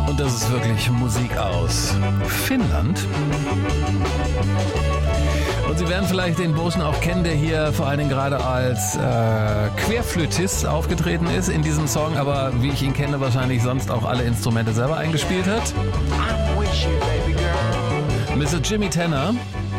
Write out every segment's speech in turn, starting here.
Und das ist wirklich Musik aus Finnland. Und Sie werden vielleicht den Burschen auch kennen, der hier vor allen Dingen gerade als Querflötist aufgetreten ist in diesem Song, aber wie ich ihn kenne, wahrscheinlich sonst auch alle Instrumente selber eingespielt hat. Mr. Jimmy Tenor.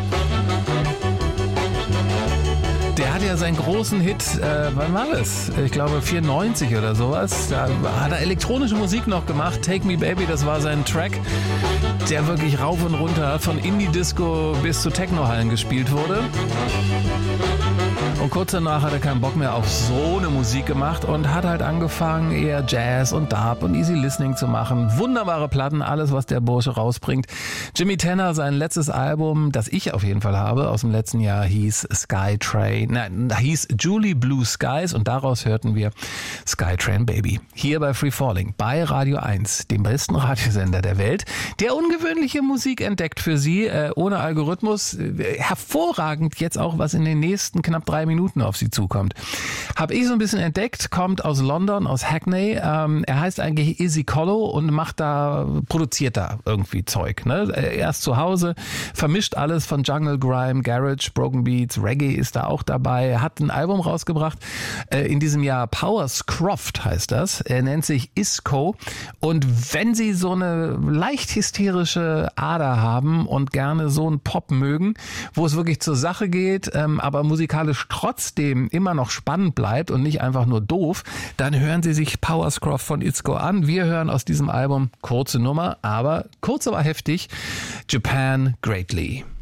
Der hat ja seinen großen Hit, wann war das? Ich glaube 94 oder sowas. Da hat er elektronische Musik noch gemacht. Take Me Baby, das war sein Track, der wirklich rauf und runter von Indie-Disco bis zu Techno-Hallen gespielt wurde. Und kurz danach hat er keinen Bock mehr auf so eine Musik gemacht und hat halt angefangen, eher Jazz und Dub und Easy Listening zu machen. Wunderbare Platten, alles, was der Bursche rausbringt. Jimmy Tenor, sein letztes Album, das ich auf jeden Fall habe, aus dem letzten Jahr, hieß hieß Julie Blue Skies und daraus hörten wir Skytrain Baby. Hier bei Free Falling, bei Radio 1, dem besten Radiosender der Welt, der ungewöhnliche Musik entdeckt für Sie, ohne Algorithmus. Hervorragend jetzt auch, was in den nächsten knapp 3 Minuten auf Sie zukommt. Habe ich so ein bisschen entdeckt, kommt aus London, aus Hackney. Er heißt eigentlich Izzy Collo und produziert da irgendwie Zeug. Ne? Er ist zu Hause, vermischt alles von Jungle Grime, Garage, Broken Beats, Reggae ist da auch dabei. Er hat ein Album rausgebracht in diesem Jahr, Powerscroft heißt das. Er nennt sich Isco. Und wenn Sie so eine leicht hysterische Ader haben und gerne so einen Pop mögen, wo es wirklich zur Sache geht, aber musikalisch trotzdem immer noch spannend bleibt und nicht einfach nur doof, dann hören Sie sich Powerscroft von Isco an. Wir hören aus diesem Album, kurze Nummer, aber kurz aber heftig, Japan Greatly.